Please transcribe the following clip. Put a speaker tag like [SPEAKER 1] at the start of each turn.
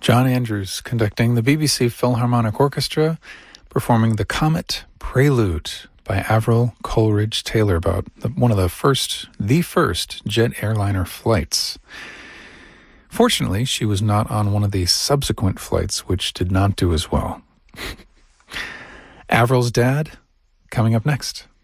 [SPEAKER 1] John Andrews conducting the BBC Philharmonic Orchestra, performing the Comet Prelude by Avril Coleridge Taylor, about one of the first jet airliner flights. Fortunately, she was not on one of the subsequent flights, which did not do as well. Avril's Dad, coming up next.